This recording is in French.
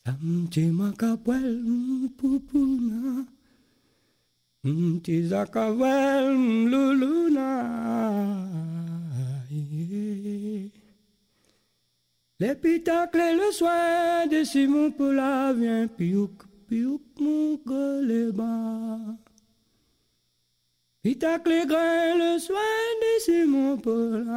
Samti makapwel pupuna, tizakawel luluna. L'épitacle et le soin de Simon Paula vient piouk, piouk, mon goleba. Pitacle et grain, le soin de Simon Paula.